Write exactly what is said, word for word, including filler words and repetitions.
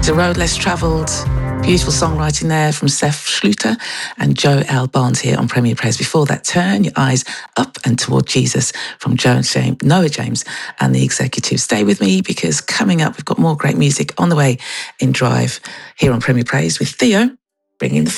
A Road Less Travelled. Beautiful songwriting there from Seth Schluter and Joe L. Barnes here on Premier Praise. Before that, Turn Your Eyes Up and Toward Jesus from Joe James, Noah James and the Executives. Stay with me because coming up, we've got more great music on the way in Drive here on Premier Praise with Theo bringing the